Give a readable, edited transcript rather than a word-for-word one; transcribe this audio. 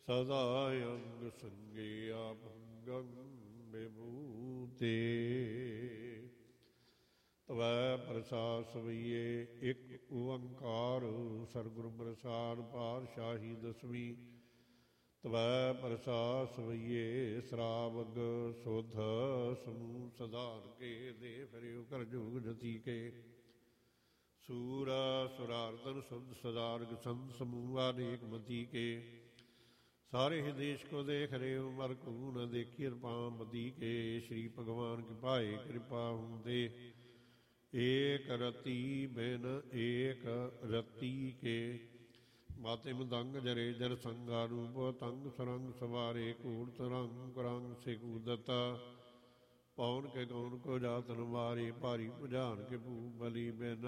ਸਦਾ ਅੰਗ ਸੰਗਿਆ ਭੰਗੰ ਵਿਭੂਤੇ। ਤਵੈ ਪ੍ਰਸਾਦ ਸਵਈਏ ਇੱਕ ਓੰਕਾਰ ਸਤਿਗੁਰ ਪ੍ਰਸਾਦ ਪਾਤਸ਼ਾਹੀ ਦਸਵੀਂ। ਤਵੈ ਪ੍ਰਸਾਦ ਸਵਈਏ ਸਰਾਵਗ ਸੁਧ ਸਮੂਹ ਸਧਾਰ ਕੇ ਦੇ ਫਿਰਿਓ ਕਰ ਜੋਗ ਜਤੀ ਕੇ। ਸੂਰ ਸੁਰਾਰਦਨ ਸੁਧ ਸਦਾਰਗ ਸੰਤ ਸਮੂਹ ਅਨੇਕ ਮਤੀ ਕੇ। ਸਾਰੇ ਹੀ ਦੇਸ਼ ਕੋ ਦੇਖ ਰਹੇ ਹੋ ਮਰ ਕੂ ਨ ਦੇਖੀ ਰਪਾਂ ਬਦੀ ਕੇ। ਸ਼੍ਰੀ ਭਗਵਾਨ ਕੀ ਭਾਏ ਕਿਰਪਾ ਹੁੰਦੇ ਏਕ ਰਤੀ ਬਿਨ ਏਕ ਰਤੀ ਕੇ। ਮਾਤੇ ਮਦੰਗ ਜਰੇ ਜਰ ਸੰਗਾ ਰੂਪ ਤੰਗ ਸਰੰਗ ਸਵਾਰੇ ਕੂੜ ਤਰੰਗ ਕਰੰਗ ਸਿਕੂ ਦਤਾ। ਪੌਣ ਕੇ ਗੌਣ ਕੋ ਜਾਤਨ ਮਾਰੇ ਭਾਰੀ ਭੁਜਾਨ ਕੇ ਭੂ ਬਲੀ ਬਿਨ